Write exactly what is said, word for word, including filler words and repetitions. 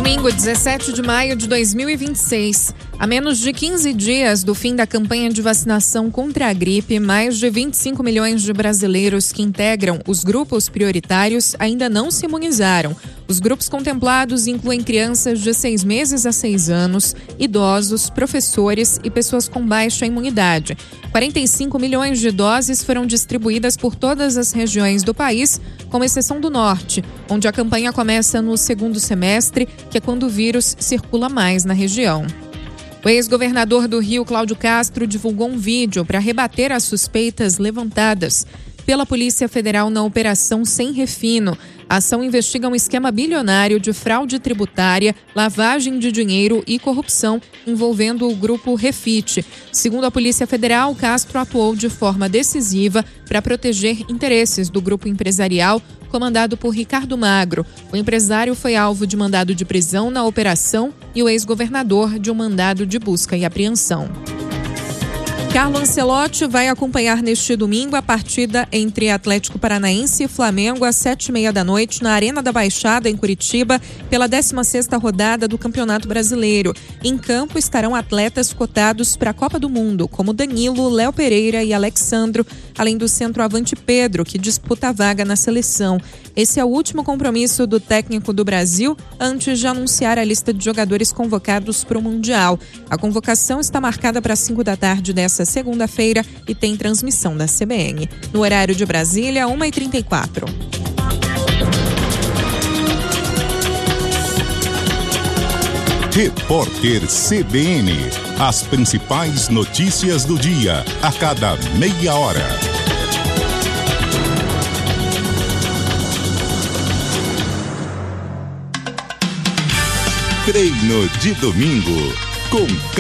Domingo, dezessete de maio de dois mil e vinte e seis. A menos de quinze dias do fim da campanha de vacinação contra a gripe, mais de vinte e cinco milhões de brasileiros que integram os grupos prioritários ainda não se imunizaram. Os grupos contemplados incluem crianças de seis meses a seis anos, idosos, professores e pessoas com baixa imunidade. quarenta e cinco milhões de doses foram distribuídas por todas as regiões do país, com exceção do norte, onde a campanha começa no segundo semestre, que é quando o vírus circula mais na região. O ex-governador do Rio, Cláudio Castro, divulgou um vídeo para rebater as suspeitas levantadas pela Polícia Federal na Operação Sem Refino. A ação investiga um esquema bilionário de fraude tributária, lavagem de dinheiro e corrupção envolvendo o grupo Refit. Segundo a Polícia Federal, Castro atuou de forma decisiva para proteger interesses do grupo empresarial comandado por Ricardo Magro. O empresário foi alvo de mandado de prisão na operação e o ex-governador de um mandado de busca e apreensão. Carlo Ancelotti vai acompanhar neste domingo a partida entre Atlético Paranaense e Flamengo às sete e meia da noite na Arena da Baixada, em Curitiba, pela décima sexta rodada do Campeonato Brasileiro. Em campo estarão atletas cotados para a Copa do Mundo, como Danilo, Léo Pereira e Alexandro, além do centroavante Pedro, que disputa a vaga na seleção. Esse é o último compromisso do técnico do Brasil antes de anunciar a lista de jogadores convocados para o Mundial. A convocação está marcada para cinco da tarde dessa segunda-feira e tem transmissão da C B N. No horário de Brasília, uma e trinta e quatro. Repórter C B N. As principais notícias do dia, a cada meia hora. Treino de domingo com